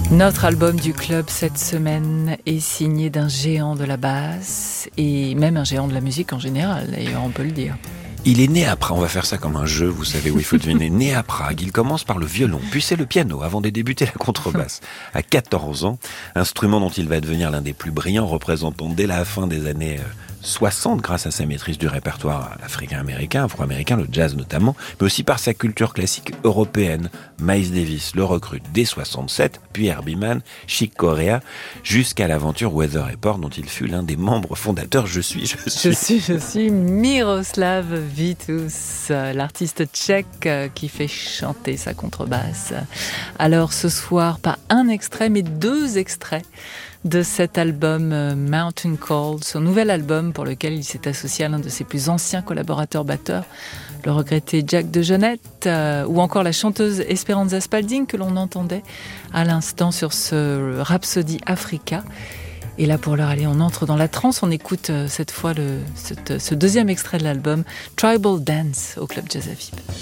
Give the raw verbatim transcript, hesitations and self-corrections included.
Notre album du club cette semaine est signé d'un géant de la basse et même un géant de la musique en général, d'ailleurs on peut le dire. Il est né à Prague, on va faire ça comme un jeu, vous savez où il faut deviner. Né à Prague, il commence par le violon, puis c'est le piano, avant de débuter la contrebasse. À quatorze ans, instrument dont il va devenir l'un des plus brillants représentants dès la fin des années soixante, grâce à sa maîtrise du répertoire africain-américain, afro-américain, le jazz notamment, mais aussi par sa culture classique européenne. Miles Davis le recrute dès soixante-sept, puis Herbie Mann, Chick Corea, jusqu'à l'aventure Weather Report, dont il fut l'un des membres fondateurs. Je suis, je suis... Je suis, je suis Miroslav Vitous, l'artiste tchèque qui fait chanter sa contrebasse. Alors ce soir, pas un extrait, mais deux extraits de cet album Mountain Cold, son nouvel album pour lequel il s'est associé à l'un de ses plus anciens collaborateurs batteurs, le regretté Jack DeJohnette, euh, ou encore la chanteuse Esperanza Spalding que l'on entendait à l'instant sur ce Rhapsody Africa. Et là, pour l'heure, allez, on entre dans la trance. On écoute euh, cette fois le, cette, ce deuxième extrait de l'album, Tribal Dance, au Club Jazz à Vib.